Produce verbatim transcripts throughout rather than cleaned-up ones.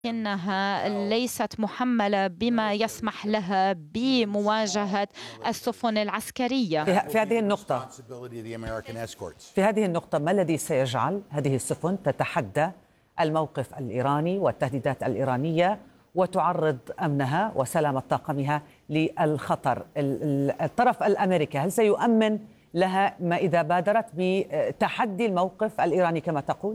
لكنها ليست محملة بما يسمح لها بمواجهة السفن العسكرية. في, في هذه النقطة في هذه النقطة ما الذي سيجعل هذه السفن تتحدى الموقف الإيراني والتهديدات الإيرانية وتعرض أمنها وسلامة طاقمها للخطر؟ الطرف الأمريكي هل سيؤمن لها ما إذا بادرت بتحدي الموقف الإيراني كما تقول؟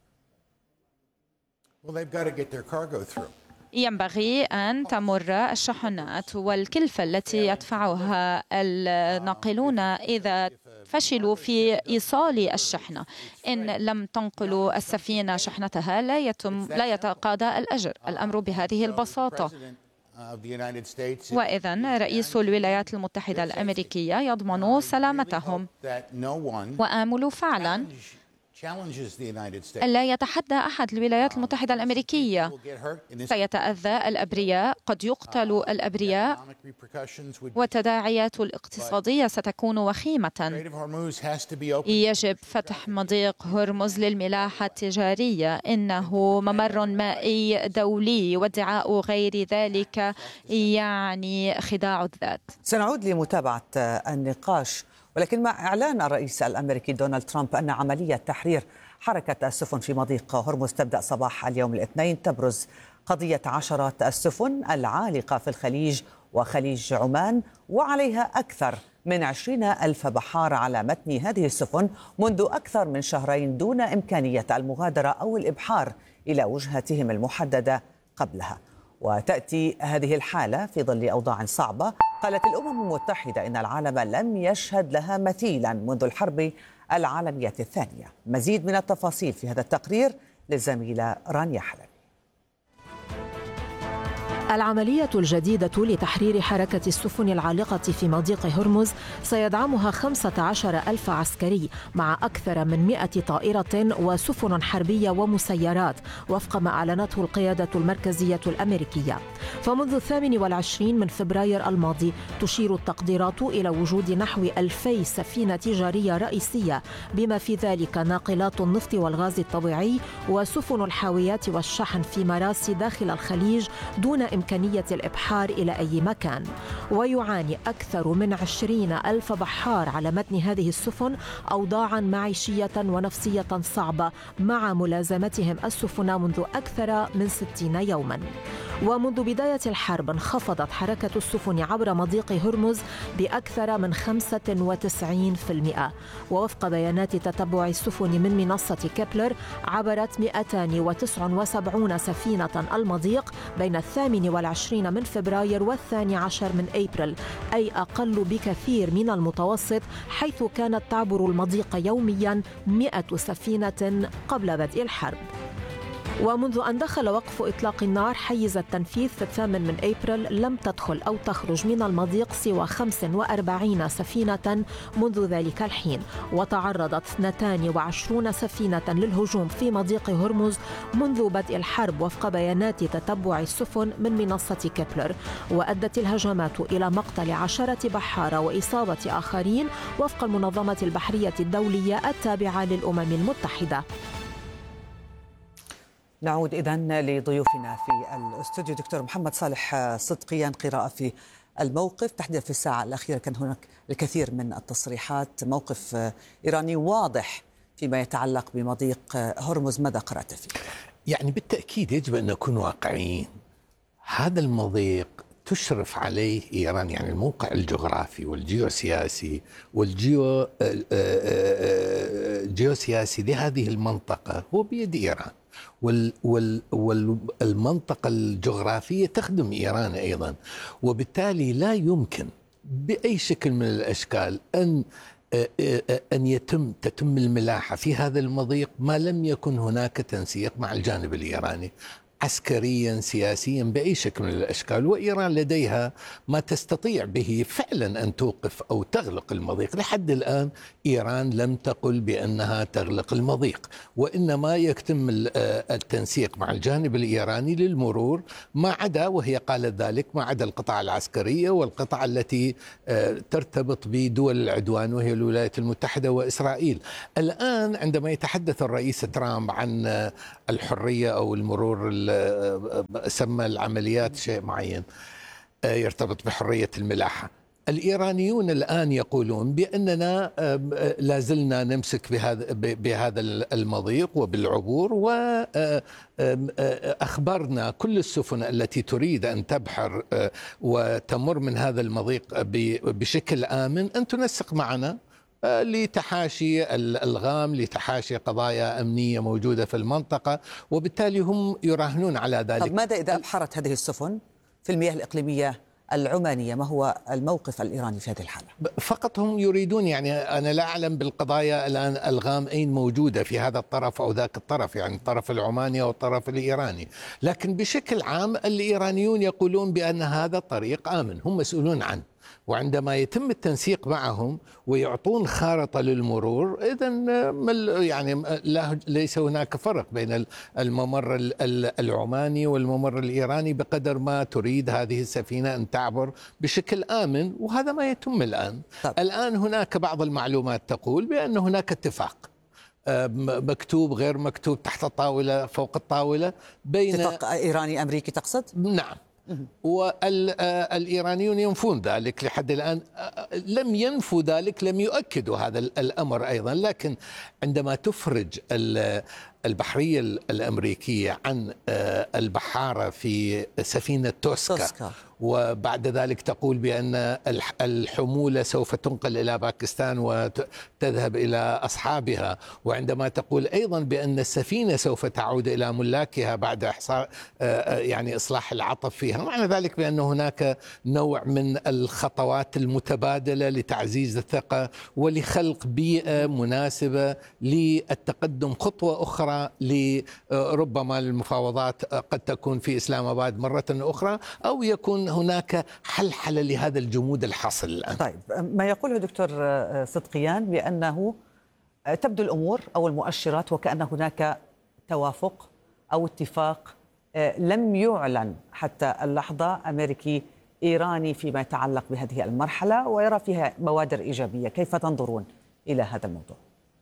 ينبغي أن تمر الشحنات والكلفة التي يدفعها الناقلون إذا فشلوا في إيصال الشحنة. إن لم تنقلوا السفينة شحنتها لا يتم لا يتقاضى الأجر. الأمر بهذه البساطة. وإذن رئيس الولايات المتحدة الأمريكية يضمن سلامتهم، وآمل فعلا ألا يتحدى أحد الولايات المتحدة الأمريكية. سيتأذى الأبرياء، قد يقتل الأبرياء، والتداعيات الاقتصادية ستكون وخيمة. يجب فتح مضيق هرمز للملاحة التجارية، إنه ممر مائي دولي، وادعاء غير ذلك يعني خداع الذات. سنعود لمتابعة النقاش، ولكن مع إعلان الرئيس الأمريكي دونالد ترامب أن عملية تحرير حركة السفن في مضيق هرمز تبدأ صباح اليوم الاثنين، تبرز قضية عشرات السفن العالقة في الخليج وخليج عمان، وعليها أكثر من عشرين ألف بحار على متن هذه السفن منذ أكثر من شهرين دون إمكانية المغادرة أو الإبحار إلى وجهتهم المحددة قبلها. وتأتي هذه الحالة في ظل أوضاع صعبة قالت الأمم المتحدة إن العالم لم يشهد لها مثيلا منذ الحرب العالمية الثانية. مزيد من التفاصيل في هذا التقرير للزميلة رانيا حلبي. العملية الجديدة لتحرير حركة السفن العالقة في مضيق هرمز سيدعمها خمسة عشر ألف عسكري مع أكثر من مئة طائرة وسفن حربية ومسيرات، وفق ما أعلنته القيادة المركزية الأمريكية. فمنذ الثامن والعشرين من فبراير الماضي تشير التقديرات إلى وجود نحو ألفي سفينة تجارية رئيسية، بما في ذلك ناقلات النفط والغاز الطبيعي وسفن الحاويات والشحن في مراسي داخل الخليج دون إمكانية الإبحار إلى أي مكان. ويعاني أكثر من عشرين ألف بحار على متن هذه السفن أوضاعا معيشية ونفسية صعبة مع ملازمتهم السفن منذ أكثر من ستين يوما. ومنذ بداية الحرب انخفضت حركة السفن عبر مضيق هرمز بأكثر من خمسة وتسعين بالمئة. ووفق بيانات تتبع السفن من منصة كيبلر عبرت مئتين وتسعة وسبعين سفينة المضيق بين الثامن والعشرين من فبراير والثاني عشر من أبريل، أي أقل بكثير من المتوسط، حيث كانت تعبر المضيق يوميا مئة سفينة قبل بدء الحرب. ومنذ أن دخل وقف إطلاق النار حيز التنفيذ في الثامن من أبريل لم تدخل أو تخرج من المضيق سوى خمس وأربعين سفينة منذ ذلك الحين، وتعرضت اثنتان وعشرون سفينة للهجوم في مضيق هرمز منذ بدء الحرب وفق بيانات تتبع السفن من منصة كيبلر. وأدت الهجمات إلى مقتل عشرة بحارة وإصابة آخرين وفق المنظمة البحرية الدولية التابعة للأمم المتحدة. نعود إذن لضيوفنا في الاستوديو. دكتور محمد صالح صدقيان، قراءة في الموقف تحديدا في الساعة الأخيرة كان هناك الكثير من التصريحات، موقف إيراني واضح فيما يتعلق بمضيق هرمز، ماذا قرأت فيه؟ يعني بالتأكيد يجب أن نكون واقعيين. هذا المضيق تشرف عليه إيران، يعني الموقع الجغرافي والجيوسياسي والجيو جيوسياسي لهذه المنطقة هو بيد إيران، وال وال والمنطقة الجغرافية تخدم إيران أيضا، وبالتالي لا يمكن بأي شكل من الأشكال أن أن يتم تتم الملاحة في هذا المضيق ما لم يكن هناك تنسيق مع الجانب الإيراني عسكريا سياسيا بأي شكل من الأشكال. وإيران لديها ما تستطيع به فعلا أن توقف أو تغلق المضيق. لحد الآن إيران لم تقل بأنها تغلق المضيق، وإنما يتم التنسيق مع الجانب الإيراني للمرور، ما عدا، وهي قالت ذلك، ما عدا القطاع العسكرية والقطاع التي ترتبط بدول العدوان وهي الولايات المتحدة وإسرائيل. الآن عندما يتحدث الرئيس ترامب عن الحرية أو المرور، سمى العمليات شيء معين يرتبط بحرية الملاحة. الإيرانيون الآن يقولون بأننا لازلنا نمسك بهذا بهذا المضيق وبالعبور، وأخبرنا كل السفن التي تريد أن تبحر وتمر من هذا المضيق بشكل آمن أن تنسق معنا لتحاشي الألغام، لتحاشي قضايا أمنية موجودة في المنطقة، وبالتالي هم يراهنون على ذلك. طب ماذا إذا أبحرت هذه السفن في المياه الإقليمية العمانية؟ ما هو الموقف الإيراني في هذه الحالة؟ فقط هم يريدون، يعني أنا لا أعلم بالقضايا الآن ألغام أين موجودة في هذا الطرف أو ذاك الطرف، يعني الطرف العماني أو الطرف الإيراني، لكن بشكل عام الإيرانيون يقولون بأن هذا الطريق آمن، هم مسؤولون عنه. وعندما يتم التنسيق معهم ويعطون خارطة للمرور، إذن يعني ليس هناك فرق بين الممر العماني والممر الإيراني بقدر ما تريد هذه السفينة أن تعبر بشكل آمن، وهذا ما يتم الآن. طب. الآن هناك بعض المعلومات تقول بأن هناك اتفاق مكتوب غير مكتوب تحت الطاولة فوق الطاولة بين اتفاق إيراني أمريكي تقصد؟ نعم. والإيرانيون ينفون ذلك لحد الآن، لم ينفوا ذلك، لم يؤكدوا هذا الأمر أيضا. لكن عندما تفرج البحرية الأمريكية عن البحارة في سفينة توسكا, توسكا. وبعد ذلك تقول بأن الحمولة سوف تنقل إلى باكستان وتذهب إلى أصحابها، وعندما تقول أيضا بأن السفينة سوف تعود إلى ملاكها بعد إحصاء يعني إصلاح العطف فيها، معنى ذلك بأن هناك نوع من الخطوات المتبادلة لتعزيز الثقة ولخلق بيئة مناسبة للتقدم خطوة أخرى لربما المفاوضات قد تكون في إسلام آباد مرة أخرى، أو يكون هناك حلحلة لهذا الجمود الحاصل الآن. طيب، ما يقوله دكتور صدقيان بأنه تبدو الأمور أو المؤشرات وكأن هناك توافق أو اتفاق لم يعلن حتى اللحظة أمريكي إيراني فيما يتعلق بهذه المرحلة، ويرى فيها بوادر إيجابية. كيف تنظرون إلى هذا الموضوع؟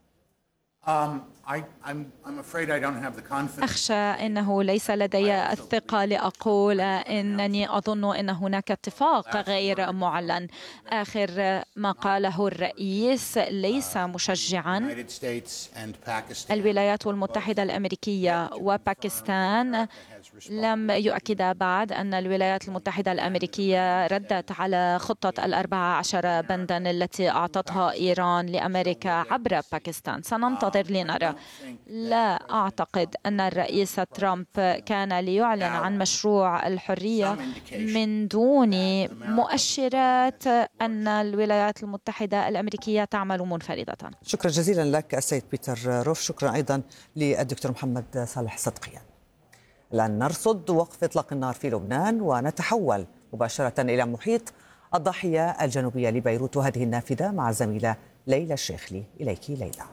أخشى أنه ليس لدي الثقة لأقول أنني أظن أن هناك اتفاق غير معلن. آخر ما قاله الرئيس ليس مشجعا. الولايات المتحدة الأمريكية وباكستان لم يؤكدا بعد أن الولايات المتحدة الأمريكية ردت على خطة الأربعة عشر بندا التي أعطتها إيران لأمريكا عبر باكستان. سننتظر لنرى. لا أعتقد أن الرئيس ترامب كان ليعلن عن مشروع الحرية من دون مؤشرات أن الولايات المتحدة الأمريكية تعمل منفردة. شكرا جزيلا لك السيد بيتر روف. شكرا أيضا للدكتور محمد صالح صدقيان. الآن نرصد وقف إطلاق النار في لبنان ونتحول مباشرة إلى محيط الضاحية الجنوبية لبيروت وهذه النافذة مع الزميلة ليلى الشيخلي. إليك ليلى.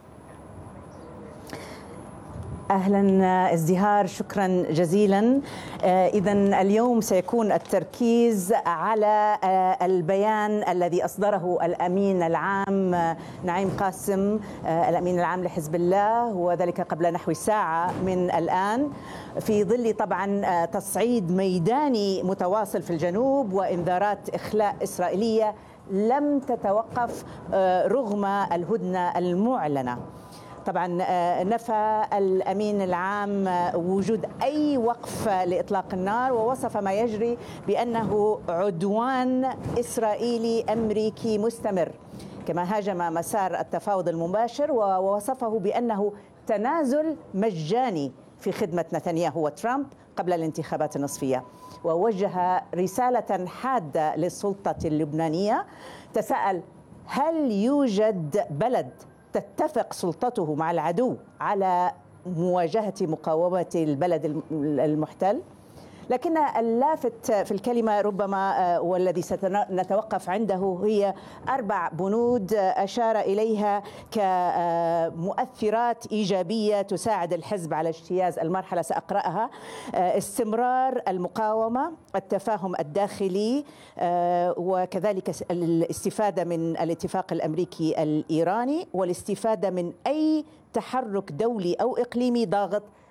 أهلا ازدهار، شكرا جزيلا. إذا اليوم سيكون التركيز على البيان الذي أصدره الأمين العام نعيم قاسم، الأمين العام لحزب الله، وذلك قبل نحو ساعة من الآن، في ظل طبعا تصعيد ميداني متواصل في الجنوب وإنذارات إخلاء إسرائيلية لم تتوقف رغم الهدنة المعلنة. طبعا نفى الأمين العام وجود أي وقف لإطلاق النار، ووصف ما يجري بأنه عدوان إسرائيلي أمريكي مستمر، كما هاجم مسار التفاوض المباشر ووصفه بأنه تنازل مجاني في خدمة نتنياهو وترامب قبل الانتخابات النصفية. ووجه رسالة حادة للسلطة اللبنانية، تساءل: هل يوجد بلد تتفق سلطته مع العدو على مواجهة مقاومة البلد المحتل؟ لكن اللافت في الكلمة ربما والذي سنتوقف عنده هي أربع بنود أشار إليها كمؤثرات إيجابية تساعد الحزب على اجتياز المرحلة. سأقرأها: استمرار المقاومة، التفاهم الداخلي، وكذلك الاستفادة من الاتفاق الأمريكي الإيراني، والاستفادة من أي تحرك دولي أو إقليمي ضاغط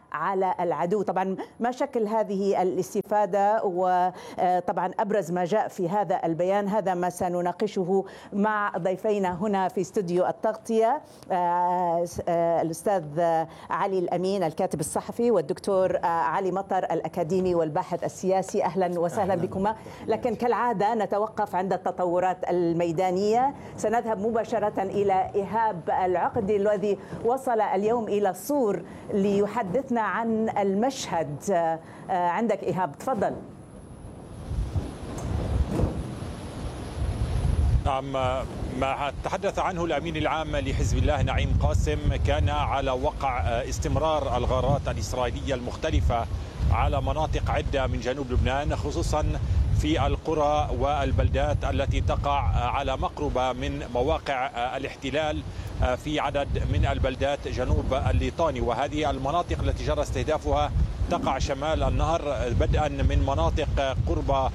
على العدو. طبعا ما شكل هذه الاستفادة، وطبعا أبرز ما جاء في هذا البيان هذا ما سنناقشه مع ضيفينا هنا في استوديو التغطية، الأستاذ علي الأمين الكاتب الصحفي والدكتور علي مطر الأكاديمي والباحث السياسي. أهلا وسهلا بكما. لكن كالعادة نتوقف عند التطورات الميدانية. سنذهب مباشرة إلى إيهاب العقدي الذي وصل اليوم إلى الصور ليحدثنا عن المشهد. عندك إيهاب، تفضل. نعم، ما تحدث عنه الأمين العام لحزب الله نعيم قاسم كان على وقع استمرار الغارات الإسرائيلية المختلفة على مناطق عدة من جنوب لبنان، خصوصا في القرى والبلدات التي تقع على مقربة من مواقع الاحتلال في عدد من البلدات جنوب الليطاني. وهذه المناطق التي جرى استهدافها تقع شمال النهر، بدءا من مناطق قرب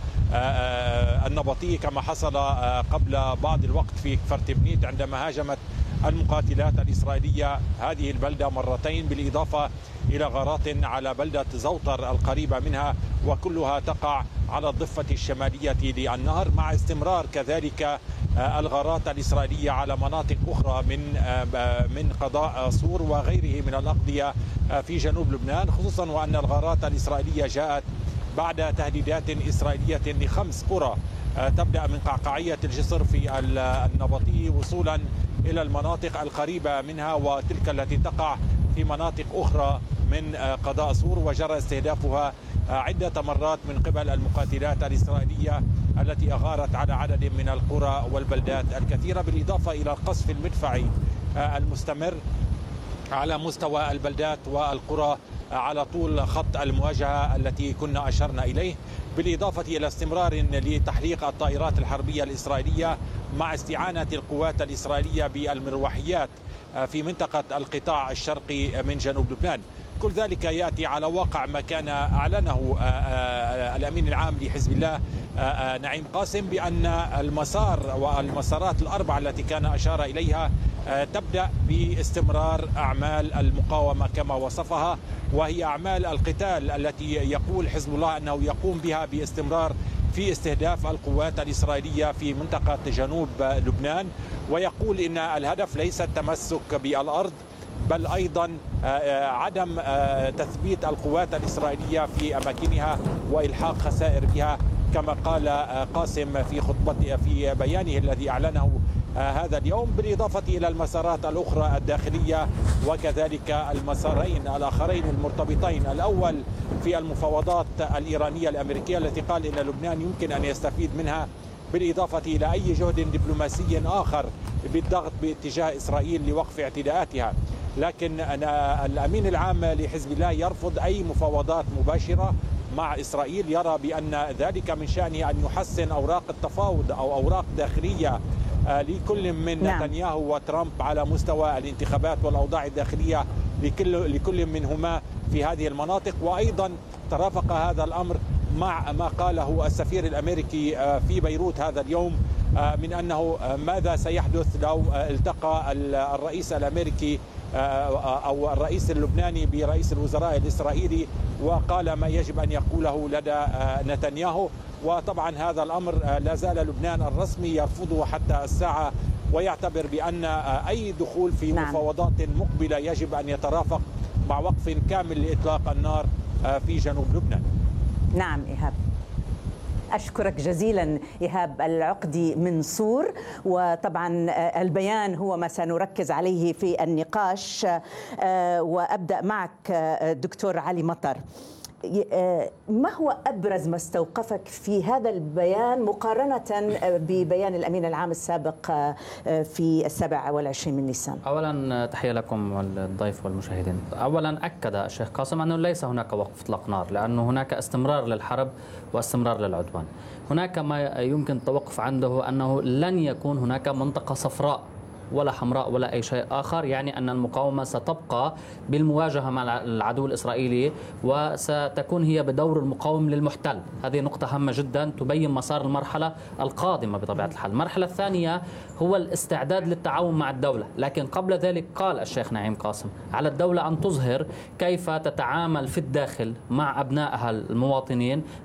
النبطية كما حصل قبل بعض الوقت في كفر تبنيت عندما هاجمت المقاتلات الإسرائيلية هذه البلدة مرتين، بالإضافة إلى غارات على بلدة زوطر القريبة منها، وكلها تقع على الضفة الشمالية للنهر، مع استمرار كذلك الغارات الإسرائيلية على مناطق أخرى من من قضاء صور وغيره من الأقضية في جنوب لبنان، خصوصا وأن الغارات الإسرائيلية جاءت بعد تهديدات إسرائيلية لخمس قرى تبدأ من قعقاعية الجسر في النبطي وصولا إلى المناطق القريبة منها وتلك التي تقع في مناطق أخرى من قضاء صور، وجرى استهدافها عدة مرات من قبل المقاتلات الإسرائيلية التي أغارت على عدد من القرى والبلدات الكثيرة، بالإضافة إلى القصف المدفعي المستمر على مستوى البلدات والقرى على طول خط المواجهة التي كنا أشرنا إليه، بالإضافة إلى استمرار لتحريق الطائرات الحربية الإسرائيلية مع استعانة القوات الإسرائيلية بالمروحيات في منطقة القطاع الشرقي من جنوب لبنان. كل ذلك يأتي على واقع ما كان أعلنه الأمين العام لحزب الله نعيم قاسم بأن المسار والمسارات الأربعة التي كان أشار إليها تبدأ باستمرار أعمال المقاومة كما وصفها، وهي أعمال القتال التي يقول حزب الله أنه يقوم بها باستمرار في استهداف القوات الإسرائيلية في منطقة جنوب لبنان، ويقول إن الهدف ليس التمسك بالأرض بل أيضا عدم تثبيت القوات الإسرائيلية في أماكنها وإلحاق خسائر بها، كما قال قاسم في خطبته في بيانه الذي أعلنه هذا اليوم، بالإضافة إلى المسارات الأخرى الداخلية وكذلك المسارين الآخرين المرتبطين. الأول في المفاوضات الإيرانية الأمريكية التي قال إن لبنان يمكن أن يستفيد منها، بالإضافة إلى أي جهد دبلوماسي آخر بالضغط باتجاه إسرائيل لوقف اعتداءاتها. لكن أنا الأمين العام لحزب الله يرفض أي مفاوضات مباشرة مع إسرائيل، يرى بأن ذلك من شأنه أن يحسن أوراق التفاوض أو أوراق داخلية لكل من نعم. نتنياهو وترامب على مستوى الانتخابات والأوضاع الداخلية لكل, لكل منهما في هذه المناطق. وأيضا ترافق هذا الأمر مع ما قاله السفير الأمريكي في بيروت هذا اليوم من أنه ماذا سيحدث لو التقى الرئيس الأمريكي أو الرئيس اللبناني برئيس الوزراء الإسرائيلي وقال ما يجب أن يقوله لدى نتنياهو. وطبعا هذا الأمر لا زال لبنان الرسمي يرفضه حتى الساعة، ويعتبر بأن أي دخول في نعم. مفاوضات مقبلة يجب أن يترافق مع وقف كامل لإطلاق النار في جنوب لبنان. نعم إيهاب، أشكرك جزيلا إيهاب العقدي من صور. وطبعا البيان هو ما سنركز عليه في النقاش، وأبدأ معك دكتور علي مطر. ما هو أبرز ما استوقفك في هذا البيان مقارنة ببيان الأمين العام السابق في السابع والعشرين من نيسان؟ أولا تحية لكم والضيف والمشاهدين. أولا أكد الشيخ قاسم أنه ليس هناك وقف إطلاق نار، لأنه هناك استمرار للحرب واستمرار للعدوان. هناك ما يمكن التوقف عنده أنه لن يكون هناك منطقة صفراء ولا حمراء ولا أي شيء آخر، يعني أن المقاومة ستبقى بالمواجهة مع العدو الإسرائيلي وستكون هي بدور المقاوم للمحتل. هذه نقطة هامة جدا تبين مسار المرحلة القادمة بطبيعة الحال. المرحلة الثانية هو الاستعداد للتعاون مع الدولة، لكن قبل ذلك قال الشيخ نعيم قاسم على الدولة أن تظهر كيف تتعامل في الداخل مع أبنائها المواطنين